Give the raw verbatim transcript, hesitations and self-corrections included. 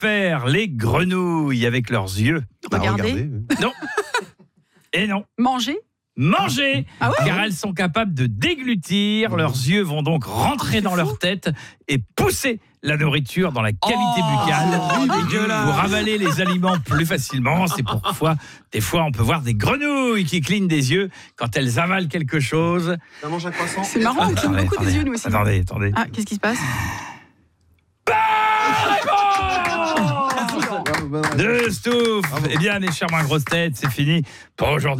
faire les grenouilles avec leurs yeux? Regardez. Regardez, oui. Non. Et non. Manger. Manger, Ah ouais car elles sont capables de déglutir. Leurs yeux vont donc rentrer Oh, dans leur tête et pousser la nourriture dans la cavité Oh, buccale c'est dégueulasse. pour avaler les aliments plus facilement. C'est pourquoi des fois on peut voir des grenouilles qui clignent des yeux quand elles avalent quelque chose. Ça mange un croissant. C'est marrant, on cligne Attendez, beaucoup des attendez, yeux, nous aussi. Attendez, attendez. Ah, qu'est-ce qui se passe? Bravo, bonne réponse. De Stouff. Bravo. Eh bien, mes chers moins grosses têtes, c'est fini pour aujourd'hui.